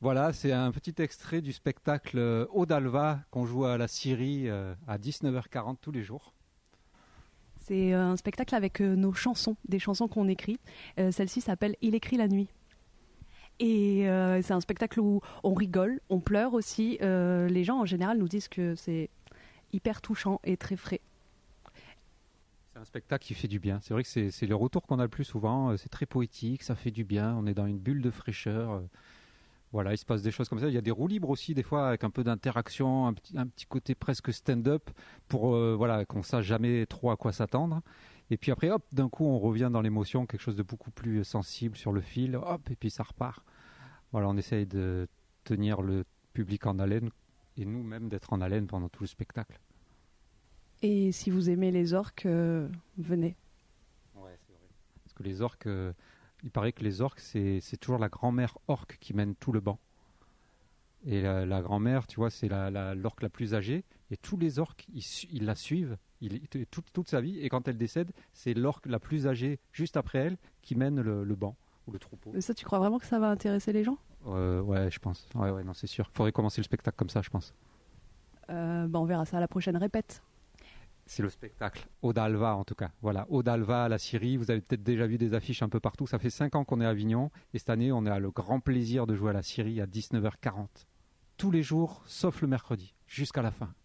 Voilà, c'est un petit extrait du spectacle Odalva qu'on joue à la Syrie à 19h40 tous les jours. C'est un spectacle avec nos chansons, des chansons qu'on écrit. Celle-ci s'appelle Il écrit la nuit. Et c'est un spectacle où on rigole, on pleure aussi. Les gens en général nous disent que c'est hyper touchant et très frais. C'est un spectacle qui fait du bien. C'est vrai que c'est le retour qu'on a le plus souvent. C'est très poétique, ça fait du bien. On est dans une bulle de fraîcheur. Voilà, il se passe des choses comme ça. Il y a des roues libres aussi, des fois, avec un peu d'interaction, un petit côté presque stand-up pour voilà, qu'on ne sache jamais trop à quoi s'attendre. Et puis après, hop, d'un coup, on revient dans l'émotion, quelque chose de beaucoup plus sensible sur le fil. Hop, et puis ça repart. Voilà, on essaye de tenir le public en haleine et nous-mêmes d'être en haleine pendant tout le spectacle. Et si vous aimez les orques, venez. Ouais, c'est vrai. Parce que les orques, il paraît que les orques, c'est toujours la grand-mère orque qui mène tout le banc. Et la grand-mère, tu vois, c'est l'orque la plus âgée. Et tous les orques, ils la suivent toute sa vie. Et quand elle décède, c'est l'orque la plus âgée, juste après elle, qui mène le banc ou le troupeau. Mais ça, tu crois vraiment que ça va intéresser les gens ? Ouais, je pense. Ouais, non, c'est sûr. Il faudrait commencer le spectacle comme ça, je pense. On verra ça à la prochaine répète. C'est le spectacle Odalva en tout cas. Voilà, Odalva, la Syrie. Vous avez peut-être déjà vu des affiches un peu partout. Ça fait 5 ans qu'on est à Avignon. Et cette année, on a le grand plaisir de jouer à la Syrie à 19h40. Tous les jours, sauf le mercredi, jusqu'à la fin.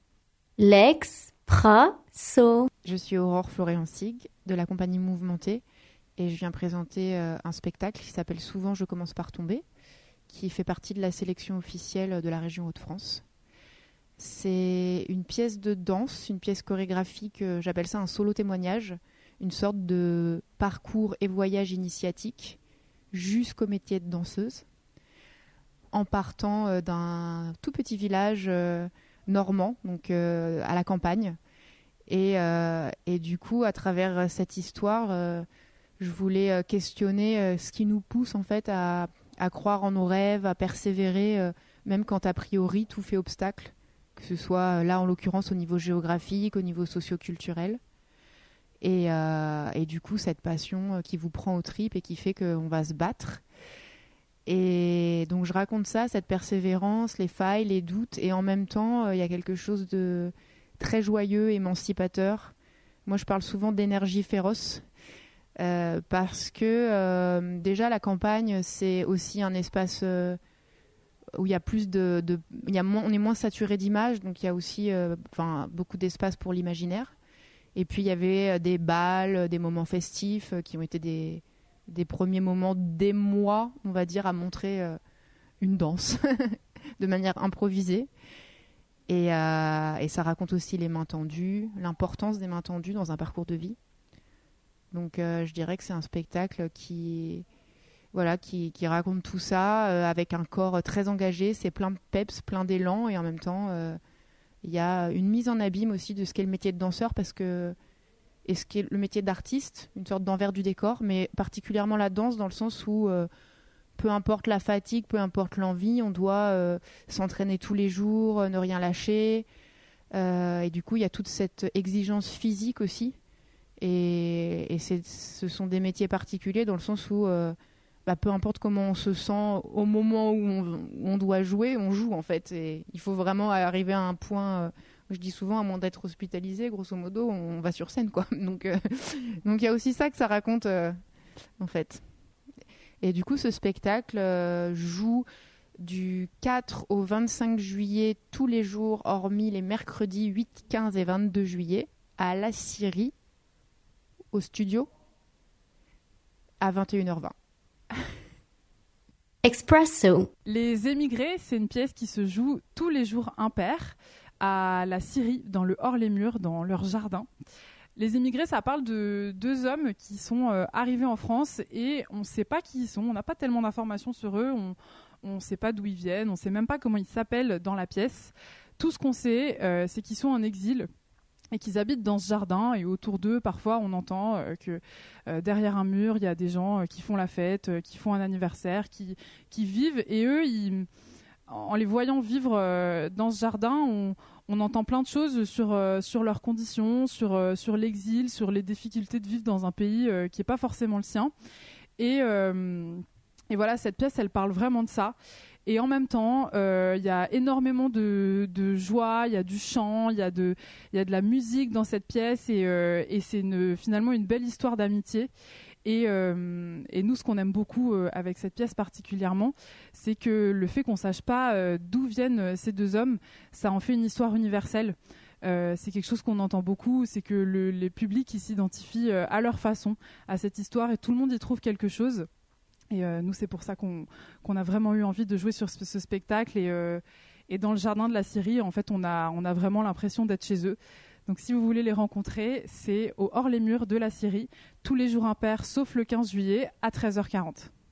L'Expresso. Je suis Aurore Florian-Sig de la compagnie Mouvementée et je viens présenter un spectacle qui s'appelle Souvent je commence par tomber, qui fait partie de la sélection officielle de la région Hauts-de-France. C'est une pièce de danse, une pièce chorégraphique, j'appelle ça un solo témoignage, une sorte de parcours et voyage initiatique jusqu'au métier de danseuse, en partant d'un tout petit village normand, donc à la campagne. Et du coup, à travers cette histoire, je voulais questionner ce qui nous pousse en fait à croire en nos rêves, à persévérer, même quand a priori tout fait obstacle, que ce soit là en l'occurrence au niveau géographique, au niveau socio-culturel. Et du coup, cette passion qui vous prend aux tripes et qui fait qu'on va se battre. Et donc, je raconte ça, cette persévérance, les failles, les doutes. Et en même temps, il y a quelque chose de très joyeux, émancipateur. Moi, je parle souvent d'énergie féroce. Parce que déjà, la campagne, c'est aussi un espace où il y a plus on est moins saturé d'images. Donc, il y a aussi beaucoup d'espace pour l'imaginaire. Et puis, il y avait des bals, des moments festifs qui ont été des premiers moments des mois, on va dire, à montrer une danse de manière improvisée. Et ça raconte aussi les mains tendues, l'importance des mains tendues dans un parcours de vie. Donc, je dirais que c'est un spectacle qui raconte tout ça avec un corps très engagé. C'est plein de peps, plein d'élan. Et en même temps, il y a une mise en abîme aussi de ce qu'est le métier de danseur et ce qu'est le métier d'artiste, une sorte d'envers du décor, mais particulièrement la danse dans le sens où peu importe la fatigue, peu importe l'envie, on doit s'entraîner tous les jours, ne rien lâcher. Et du coup, il y a toute cette exigence physique aussi. Et ce sont des métiers particuliers dans le sens où peu importe comment on se sent au moment où on doit jouer, on joue en fait. Et il faut vraiment arriver à un point... je dis souvent, à moins d'être hospitalisé, grosso modo, on va sur scène, quoi. Donc, il y a aussi ça que ça raconte, en fait. Et du coup, ce spectacle joue du 4 au 25 juillet, tous les jours, hormis les mercredis 8, 15 et 22 juillet, à la Syrie, au studio, à 21h20. Expresso. Les émigrés, c'est une pièce qui se joue tous les jours impair à la Syrie, dans le hors-les-murs, dans leur jardin. Les émigrés, ça parle de 2 hommes qui sont arrivés en France et on ne sait pas qui ils sont, on n'a pas tellement d'informations sur eux, on ne sait pas d'où ils viennent, on ne sait même pas comment ils s'appellent dans la pièce. Tout ce qu'on sait, c'est qu'ils sont en exil et qu'ils habitent dans ce jardin, et autour d'eux, parfois, on entend que derrière un mur, il y a des gens qui font la fête, qui font un anniversaire, qui vivent, et eux, en les voyant vivre dans ce jardin, on entend plein de choses sur leurs conditions, sur l'exil, sur les difficultés de vivre dans un pays qui n'est pas forcément le sien. Et voilà, cette pièce, elle parle vraiment de ça. Et en même temps, il y a énormément de joie, il y a du chant, il y a de la musique dans cette pièce et c'est finalement une belle histoire d'amitié. Et nous, ce qu'on aime beaucoup avec cette pièce particulièrement, c'est que le fait qu'on ne sache pas d'où viennent ces deux hommes, ça en fait une histoire universelle. C'est quelque chose qu'on entend beaucoup, c'est que les publics ils s'identifient à leur façon à cette histoire et tout le monde y trouve quelque chose. Et nous, c'est pour ça qu'on a vraiment eu envie de jouer sur ce spectacle. Et dans le jardin de la Syrie, en fait, on a vraiment l'impression d'être chez eux. Donc si vous voulez les rencontrer, c'est au Hors les Murs de la Syrie, tous les jours impairs, sauf le 15 juillet à 13h40.